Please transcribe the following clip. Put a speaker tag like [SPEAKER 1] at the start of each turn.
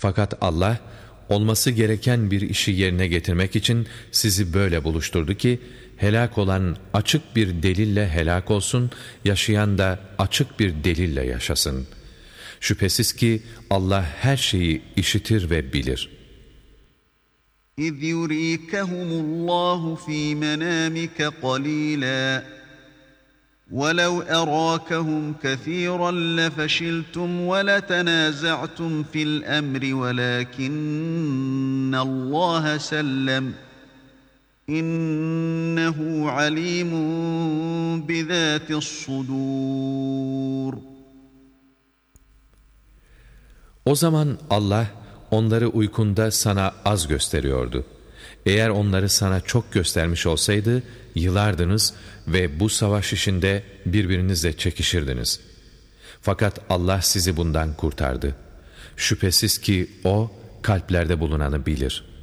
[SPEAKER 1] Fakat Allah olması gereken bir işi yerine getirmek için sizi böyle buluşturdu ki helak olan açık bir delille helak olsun, yaşayan da açık bir delille yaşasın. Şüphesiz ki Allah her şeyi işitir ve bilir.
[SPEAKER 2] إِذْ يُرِيكَهُمُ اللّٰهُ ف۪ي مَنَامِكَ قَلِيلًا وَلَوْ أَرَاكَهُمْ كَثِيرًا لَفَشِلْتُمْ وَلَتَنَازَعْتُمْ فِي الْأَمْرِ وَلَكِنَّ اللّٰهَ سَلَّمَ إِنَّهُ عَلِيمٌ بِذَاتِ الصُّدُورِ.
[SPEAKER 1] O zaman Allah onları uykunda sana az gösteriyordu. Eğer onları sana çok göstermiş olsaydı yılardınız ve bu savaş işinde birbirinizle çekişirdiniz. Fakat Allah sizi bundan kurtardı. Şüphesiz ki O kalplerde bulunanı bilir.